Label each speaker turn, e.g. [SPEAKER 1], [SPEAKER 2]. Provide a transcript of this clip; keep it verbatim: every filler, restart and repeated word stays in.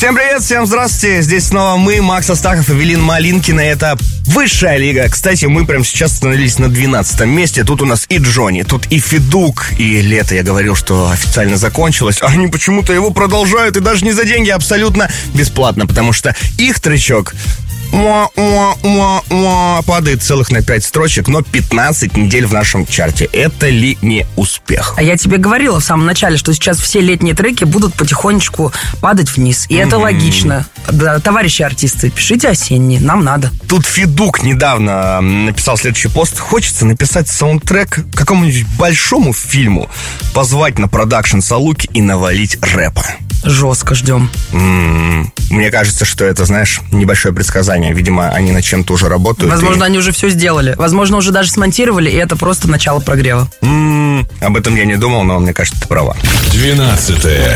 [SPEAKER 1] Всем привет, всем здравствуйте. Здесь снова мы, Макс Астахов, Эвелина Малинкина. Это высшая лига. Кстати, мы прямо сейчас остановились на двенадцатом месте. Тут у нас и Джонни, тут и Федук. И лето, я говорил, что официально закончилось. А они почему-то его продолжают. И даже не за деньги, абсолютно бесплатно. Потому что их тречок падает целых на пять строчек, но пятнадцать недель в нашем чарте. Это ли не успех?
[SPEAKER 2] А я тебе говорила в самом начале, что сейчас все летние треки будут потихонечку падать вниз. И mm-hmm. это логично. Да, товарищи артисты, пишите осенние, нам надо.
[SPEAKER 1] Тут Федук недавно написал следующий пост. Хочется написать саундтрек к какому-нибудь большому фильму, позвать на продакшн Салуки и навалить рэпа.
[SPEAKER 2] Жестко ждем.
[SPEAKER 1] М-м-м. Мне кажется, что это, знаешь, небольшое предсказание. Видимо, они над чем-то уже работают.
[SPEAKER 2] Возможно,
[SPEAKER 1] и...
[SPEAKER 2] они уже все сделали. Возможно, уже даже смонтировали, и это просто начало прогрева.
[SPEAKER 1] М-м-м. Об этом я не думал, но мне кажется, ты права.
[SPEAKER 3] Двенадцатое.